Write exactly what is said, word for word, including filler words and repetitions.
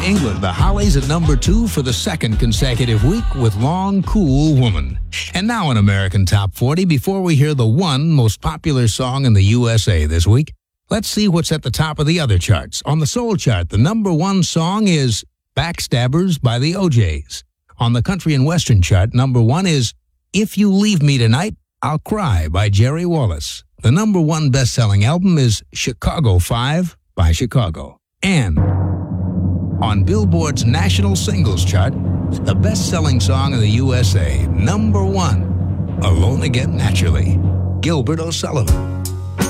England, the Hollies at number two for the second consecutive week with Long Cool Woman. And now in American Top forty, before we hear the one most popular song in the U S A this week, let's see what's at the top of the other charts. On the soul chart, the number one song is Backstabbers by the O Js. On the country and western chart, number one is If You Leave Me Tonight, I'll Cry by Jerry Wallace. The number one best-selling album is Chicago five by Chicago. And on Billboard's national singles chart, the best-selling song in the U S A, number one, Alone Again Naturally, Gilbert O'Sullivan.